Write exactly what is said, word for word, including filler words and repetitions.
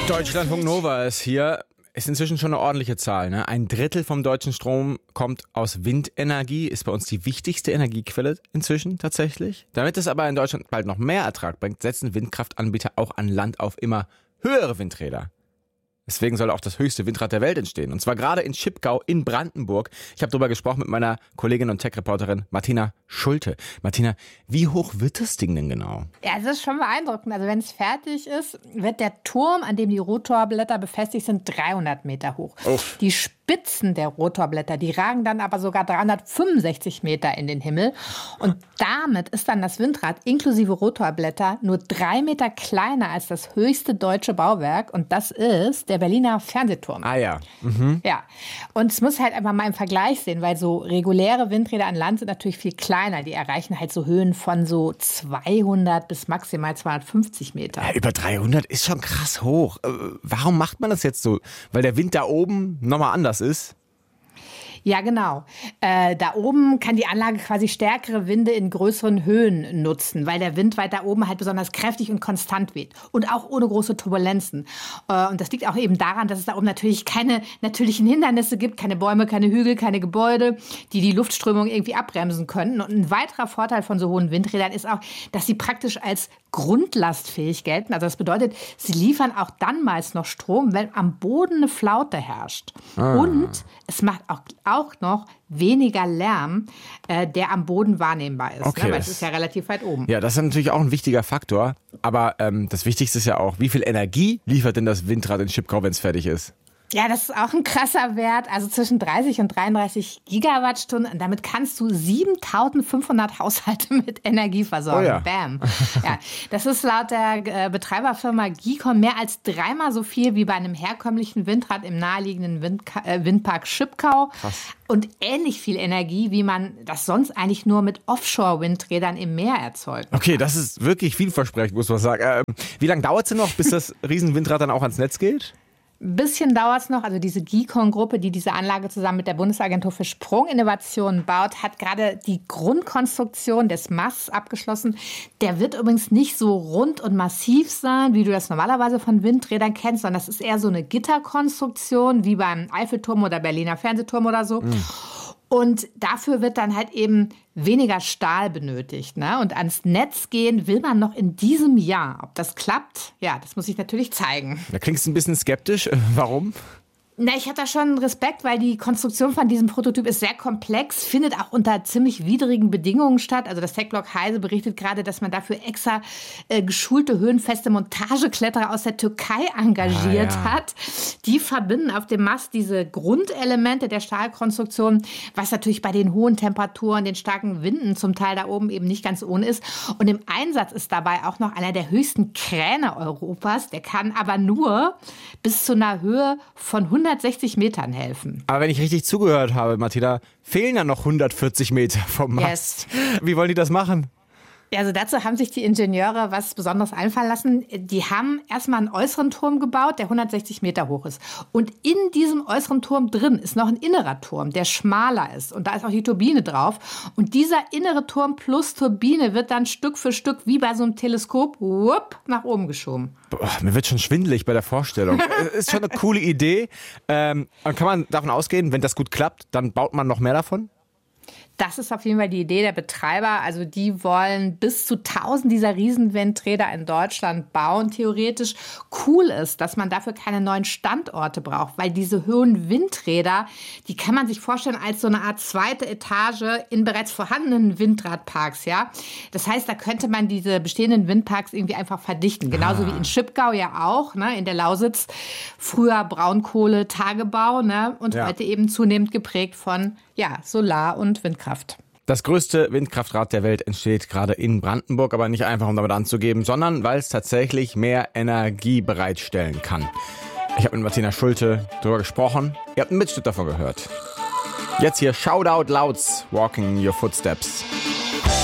Deutschlandfunk Nova ist hier. Ist inzwischen schon eine ordentliche Zahl. Ne? Ein Drittel vom deutschen Strom kommt aus Windenergie, ist bei uns die wichtigste Energiequelle inzwischen tatsächlich. Damit es aber in Deutschland bald noch mehr Ertrag bringt, setzen Windkraftanbieter auch an Land auf immer höhere Windräder. Deswegen soll auch das höchste Windrad der Welt entstehen. Und zwar gerade in Schipkau in Brandenburg. Ich habe darüber gesprochen mit meiner Kollegin und Tech-Reporterin Martina Schulte. Martina, wie hoch wird das Ding denn genau? Ja, das ist schon beeindruckend. Also wenn es fertig ist, wird der Turm, an dem die Rotorblätter befestigt sind, dreihundert Meter hoch. Oh. Die Spitzen der Rotorblätter, die ragen dann aber sogar dreihundertfünfundsechzig Meter in den Himmel. Und damit ist dann das Windrad inklusive Rotorblätter nur drei Meter kleiner als das höchste deutsche Bauwerk. Und das ist der Berliner Fernsehturm. Ah ja. Mhm. Ja. Und es muss halt einfach mal im Vergleich sehen, weil so reguläre Windräder an Land sind natürlich viel kleiner. Die erreichen halt so Höhen von so zweihundert bis maximal zweihundertfünfzig Meter. Ja, über dreihundert ist schon krass hoch. Warum macht man das jetzt so? Weil der Wind da oben nochmal anders ist? Ja, genau. Äh, da oben kann die Anlage quasi stärkere Winde in größeren Höhen nutzen, weil der Wind weiter oben halt besonders kräftig und konstant weht und auch ohne große Turbulenzen. Äh, und das liegt auch eben daran, dass es da oben natürlich keine natürlichen Hindernisse gibt, keine Bäume, keine Hügel, keine Gebäude, die die Luftströmung irgendwie abbremsen können. Und ein weiterer Vorteil von so hohen Windrädern ist auch, dass sie praktisch als grundlastfähig gelten. Also das bedeutet, sie liefern auch dann meist noch Strom, wenn am Boden eine Flaute herrscht. Ah. Und es macht auch, auch noch weniger Lärm, äh, der am Boden wahrnehmbar ist. Okay, ne? Weil es ist ja relativ weit oben. Ja, das ist natürlich auch ein wichtiger Faktor. Aber ähm, das Wichtigste ist ja auch, wie viel Energie liefert denn das Windrad in Schipkau, wenn es fertig ist? Ja, das ist auch ein krasser Wert, also zwischen dreißig und dreiunddreißig Gigawattstunden. Und damit kannst du siebentausendfünfhundert Haushalte mit Energie versorgen. Oh ja. Bam. Ja, das ist laut der äh, Betreiberfirma Gicon mehr als dreimal so viel wie bei einem herkömmlichen Windrad im naheliegenden Windka- äh, Windpark Schipkau. Krass. Und ähnlich viel Energie, wie man das sonst eigentlich nur mit Offshore-Windrädern im Meer erzeugt. Okay, das ist wirklich vielversprechend, muss man sagen. Ähm, wie lange dauert es denn noch, bis das Riesenwindrad dann auch ans Netz geht? Ein bisschen dauert es noch. Also diese Gicon-Gruppe, die diese Anlage zusammen mit der Bundesagentur für Sprunginnovationen baut, hat gerade die Grundkonstruktion des Masts abgeschlossen. Der wird übrigens nicht so rund und massiv sein, wie du das normalerweise von Windrädern kennst, sondern das ist eher so eine Gitterkonstruktion, wie beim Eiffelturm oder Berliner Fernsehturm oder so. Mhm. Und dafür wird dann halt eben weniger Stahl benötigt. Ne? Und ans Netz gehen will man noch in diesem Jahr. Ob das klappt, ja, das muss ich natürlich zeigen. Da klingst du ein bisschen skeptisch. Warum? Na, ich habe da schon Respekt, weil die Konstruktion von diesem Prototyp ist sehr komplex, findet auch unter ziemlich widrigen Bedingungen statt. Also das Techblog Heise berichtet gerade, dass man dafür extra äh, geschulte, höhenfeste Montagekletterer aus der Türkei engagiert ah, ja. hat. Die verbinden auf dem Mast diese Grundelemente der Stahlkonstruktion, was natürlich bei den hohen Temperaturen, den starken Winden zum Teil da oben eben nicht ganz ohne ist. Und im Einsatz ist dabei auch noch einer der höchsten Kräne Europas. Der kann aber nur bis zu einer Höhe von hundertsechzig Metern helfen. Aber wenn ich richtig zugehört habe, Martina, fehlen ja noch hundertvierzig Meter vom Mast. Yes. Wie wollen die das machen? Also dazu haben sich die Ingenieure was Besonderes einfallen lassen. Die haben erstmal einen äußeren Turm gebaut, der hundertsechzig Meter hoch ist. Und in diesem äußeren Turm drin ist noch ein innerer Turm, der schmaler ist. Und da ist auch die Turbine drauf. Und dieser innere Turm plus Turbine wird dann Stück für Stück wie bei so einem Teleskop whoop, nach oben geschoben. Boah, mir wird schon schwindelig bei der Vorstellung. Ist schon eine coole Idee. Ähm, kann man davon ausgehen, wenn das gut klappt, dann baut man noch mehr davon? Das ist auf jeden Fall die Idee der Betreiber. Also die wollen bis zu tausend dieser Riesenwindräder in Deutschland bauen, theoretisch. Cool ist, dass man dafür keine neuen Standorte braucht, weil diese hohen Windräder, die kann man sich vorstellen als so eine Art zweite Etage in bereits vorhandenen Windradparks. Ja? Das heißt, da könnte man diese bestehenden Windparks irgendwie einfach verdichten. Genauso ah. wie in Schipkau ja auch, ne? In der Lausitz. Früher Braunkohle-Tagebau, ne? Und ja. heute eben zunehmend geprägt von ja, Solar- und Windkraft. Das größte Windkraftrad der Welt entsteht gerade in Brandenburg, aber nicht einfach, um damit anzugeben, sondern weil es tatsächlich mehr Energie bereitstellen kann. Ich habe mit Martina Schulte darüber gesprochen. Ihr habt einen Mitschnitt davon gehört. Jetzt hier Shoutout Louds, Walking Your Footsteps.